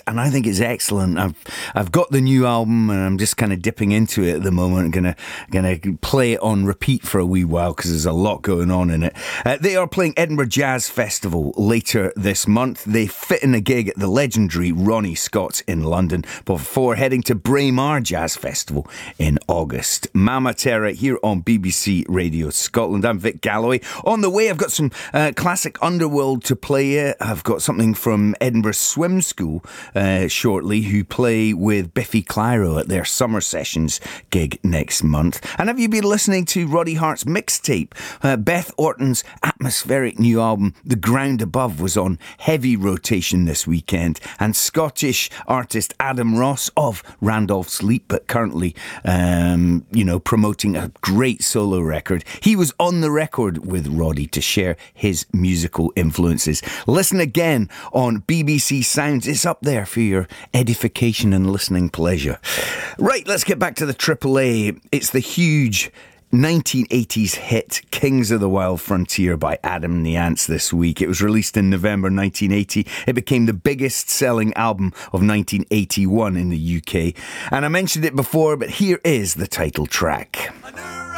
and I think it's excellent. I've got the new album, and I'm just kind of dipping into it at the moment. I'm gonna play it on repeat for a wee while because there's a lot going on in it. They are playing Edinburgh Jazz Festival later this month. They fit in a gig at the legendary Ronnie Scott's in London before heading to Braemar Jazz Festival in August. Mama Terra here on BBC Radio Scotland. I'm Vic Galloway. On the way, I've got some classic Underworld to play. I've got something from Edinburgh Swim School shortly, who play with Biffy Clyro at their Summer Sessions gig next month. And have you been listening to Roddy Hart's mixtape? Beth Orton's atmospheric new album, The Ground Above, was on heavy rotation this weekend. And Scottish artist Adam Ross of Randolph Sleep, but currently, promoting a great solo record. He was on the record with Roddy to share his musical influences. Listen again on BBC Sounds. It's up there for your edification and listening pleasure. Right, let's get back to the AAA. It's the huge 1980s hit Kings of the Wild Frontier by Adam and the Ants this week. It was released in November 1980. It became the biggest selling album of 1981 in the UK. And I mentioned it before, but here is the title track.